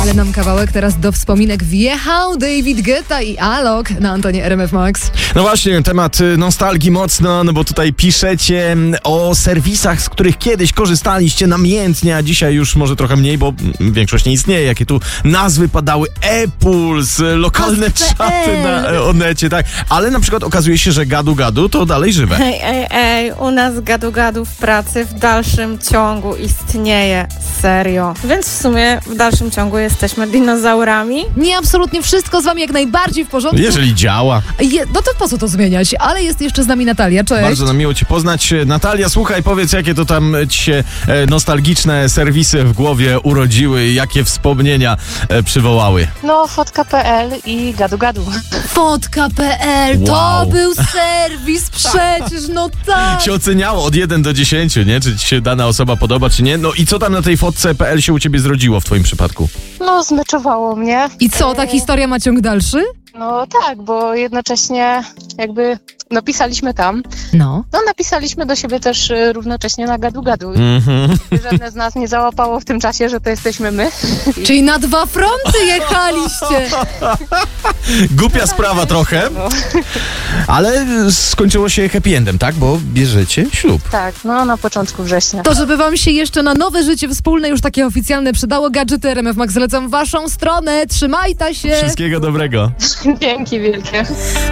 Ale nam kawałek teraz do wspominek wjechał David Guetta i Alok na antenie RMF Max. No właśnie, temat nostalgii mocno, no bo tutaj piszecie o serwisach, z których kiedyś korzystaliście namiętnie, a dzisiaj już może trochę mniej, bo większość nie istnieje. Jakie tu nazwy padały, e-puls, lokalne czaty na Onecie, tak. Ale na przykład okazuje się, że gadu to dalej żywe. Ej, u nas gadu w pracy w dalszym ciągu istnieje, serio. Więc w sumie w dalszym ciągu jesteśmy dinozaurami. Nie, absolutnie wszystko z wami jak najbardziej w porządku. Jeżeli działa. No to po co to zmieniać? Ale jest jeszcze z nami Natalia, cześć. Bardzo nam miło cię poznać. Natalia, słuchaj, powiedz, jakie to tam ci się nostalgiczne serwisy w głowie urodziły, jakie wspomnienia przywołały? No, fotka.pl i gadu. Fotka.pl, Wow. to był serwis przecież, no tak. Się oceniało od 1 do 10, nie? Czy ci się dana osoba podoba, czy nie? No i co tam na tej fotce.pl się u ciebie zrodziło w twoim przypadku? No, zmeczowało mnie. I co, ta historia ma ciąg dalszy? No tak, bo jednocześnie jakby pisaliśmy tam. No. No, napisaliśmy do siebie też równocześnie na gadu. Mhm. Żadne z nas nie załapało w tym czasie, że to jesteśmy my. Czyli na dwa fronty jechaliście. Głupia sprawa trochę, No. ale skończyło się happy endem, tak? Bo bierzecie ślub. Tak, no na początku września. To, żeby wam się jeszcze na nowe życie wspólne, już takie oficjalne przydało, gadżety RMF Max zlecam w waszą stronę. Trzymajta się. Wszystkiego dobrego. Dzięki wielkie.